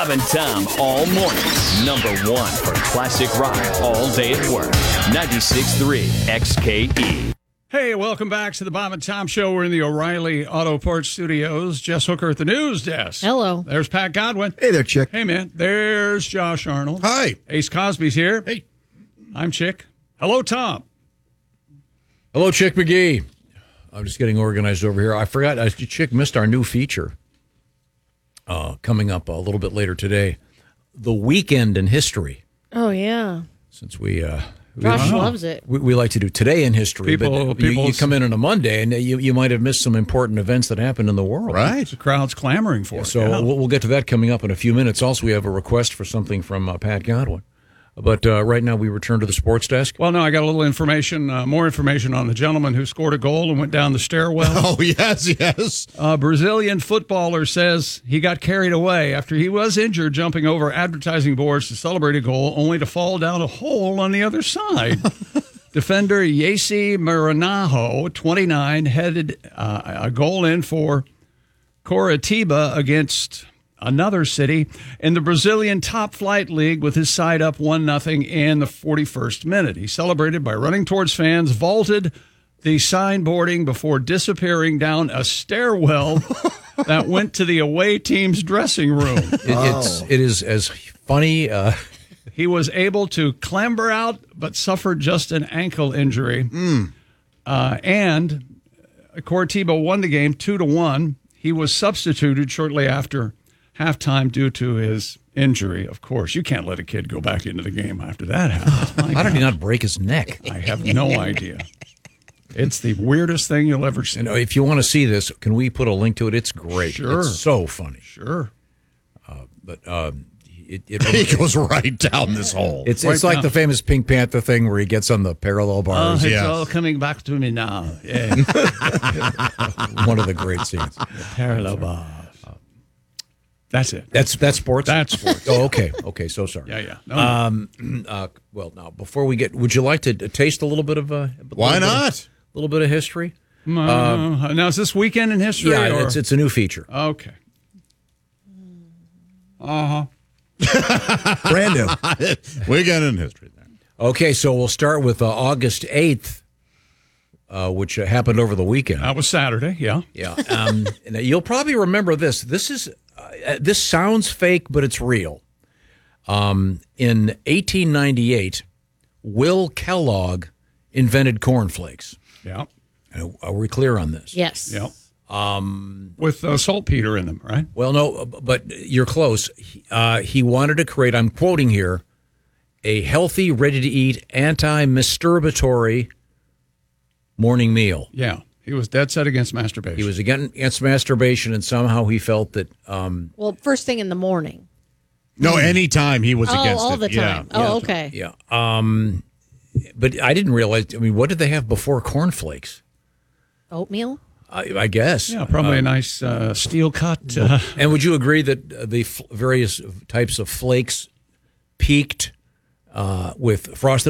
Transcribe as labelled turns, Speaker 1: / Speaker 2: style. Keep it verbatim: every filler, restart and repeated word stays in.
Speaker 1: Bob and Tom all morning. Number one for classic rock all day at work. ninety-six point three X K E.
Speaker 2: Hey, welcome back to the Bob and Tom Show. We're in the O'Reilly Auto Parts Studios. Jess Hooker at the news desk.
Speaker 3: Hello.
Speaker 2: There's Pat Godwin.
Speaker 4: Hey there, Chick.
Speaker 2: Hey, man. There's Josh Arnold.
Speaker 4: Hi.
Speaker 2: Ace Cosby's here.
Speaker 4: Hey.
Speaker 2: I'm Chick. Hello, Tom.
Speaker 5: Hello, Chick McGee. I'm just getting organized over here. I forgot, I, Chick missed our new feature uh, coming up a little bit later today. The Weekend in History.
Speaker 3: Oh, yeah.
Speaker 5: Since we... Uh,
Speaker 3: Josh
Speaker 5: we,
Speaker 3: loves it.
Speaker 5: We, we like to do Today in History,
Speaker 2: People-
Speaker 5: but you, you
Speaker 2: people's-
Speaker 5: come in on a Monday and you, you might have missed some important events that happened in the world.
Speaker 4: Right.
Speaker 2: The crowd's clamoring for it.
Speaker 5: So
Speaker 2: yeah.
Speaker 5: we'll, we'll get to that coming up in a few minutes. Also, we have a request for something from uh, Pat Godwin. But uh, right now, we return to the sports desk.
Speaker 2: Well, no, I got a little information, uh, more information on the gentleman who scored a goal and went down the stairwell.
Speaker 4: Oh, yes, yes.
Speaker 2: A Brazilian footballer says he got carried away after he was injured jumping over advertising boards to celebrate a goal, only to fall down a hole on the other side. Defender Yacey Maranaho, twenty-nine, headed uh, a goal in for Coritiba against another city in the Brazilian top flight league with his side up one nothing in the forty-first minute. He celebrated by running towards fans, vaulted the signboarding before disappearing down a stairwell that went to the away team's dressing room.
Speaker 5: It, it's, it is as funny... Uh,
Speaker 2: He was able to clamber out, but suffered just an ankle injury.
Speaker 4: Mm.
Speaker 2: Uh, and Coritiba won the game two to one. He was substituted shortly after halftime due to his injury. Of course, you can't let a kid go back into the game after that happens. My
Speaker 5: how did
Speaker 2: God.
Speaker 5: he not break his neck?
Speaker 2: I have no idea. It's the weirdest thing you'll ever see.
Speaker 5: You know, if you want to see this, can we put a link to it? It's great.
Speaker 2: Sure.
Speaker 5: It's so funny.
Speaker 2: Sure.
Speaker 5: Uh, but uh, it, it
Speaker 4: He goes right down this hole.
Speaker 5: It's
Speaker 2: Right
Speaker 5: it's like
Speaker 2: down.
Speaker 5: the famous Pink Panther thing where he gets on the parallel
Speaker 2: Oh,
Speaker 5: bars.
Speaker 2: it's
Speaker 4: yes.
Speaker 2: all coming back to me now. Yeah.
Speaker 5: One of the great scenes.
Speaker 2: Parallel bars. That's it.
Speaker 5: That's that's sports.
Speaker 2: That's sports.
Speaker 5: Oh, okay, okay. So sorry.
Speaker 2: Yeah, yeah. No,
Speaker 5: Um. Uh, well, now before we get, would you like to taste a little bit of uh, a
Speaker 4: Why
Speaker 5: little bit of-
Speaker 4: not?
Speaker 5: A little bit of history.
Speaker 2: no. Uh, now, is this weekend in history?
Speaker 5: Yeah,
Speaker 2: or?
Speaker 5: it's it's a new feature.
Speaker 2: Okay. Uh-huh.
Speaker 4: Brand new. We got in history there.
Speaker 5: Okay, so we'll start with uh, August eighth, uh, which uh, happened over the weekend.
Speaker 2: That was Saturday, yeah.
Speaker 5: Yeah, um, and you'll probably remember this. This is uh, this sounds fake, but it's real. Um, in eighteen ninety-eight, Will Kellogg invented cornflakes.
Speaker 2: Yeah.
Speaker 5: Uh, Are we clear on this?
Speaker 3: Yes.
Speaker 2: Yeah. Um, With uh, saltpeter in them, right?
Speaker 5: Well, no, but you're close. He, uh, he wanted to create, I'm quoting here, a healthy, ready-to-eat, anti-masturbatory morning meal.
Speaker 2: Yeah. He was dead set against masturbation.
Speaker 5: He was against, against masturbation, and somehow he felt that... Um,
Speaker 3: Well, first thing in the morning.
Speaker 4: No, anytime he was
Speaker 3: Oh,
Speaker 4: against
Speaker 3: all
Speaker 4: it.
Speaker 3: the time.
Speaker 4: Yeah.
Speaker 3: Oh, okay.
Speaker 5: yeah. Um, but I didn't realize, I mean, what did they have before cornflakes?
Speaker 3: Oatmeal?
Speaker 5: I, I guess.
Speaker 2: Yeah, probably a nice uh, steel cut. Uh,
Speaker 5: And would you agree that uh, the f- various types of flakes peaked uh, with Frosted